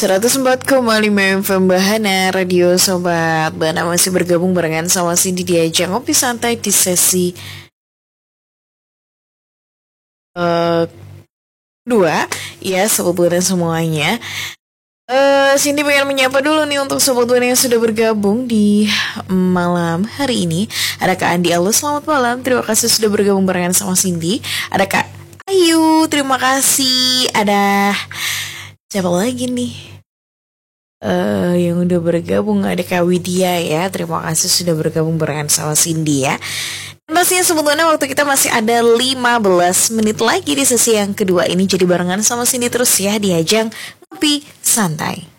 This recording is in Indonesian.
104,5 FM Bahana Radio Sobat Bahana masih bergabung barengan sama Cindy di ajang ngopi santai di sesi dua. Ya Sobat Bahana semuanya, Cindy pengen menyapa dulu nih untuk Sobat Bahana yang sudah bergabung di malam hari ini. Ada Kak Andi Alus, selamat malam, terima kasih sudah bergabung barengan sama Cindy. Ada Kak Ayu, terima kasih. Ada siapa lagi nih yang udah bergabung? Ada Kak Widya ya, terima kasih sudah bergabung barengan sama Cindy ya. Dan pastinya sebetulnya waktu kita masih ada 15 menit lagi di sesi yang kedua ini. Jadi barengan sama Cindy terus ya di ajang ngopi santai.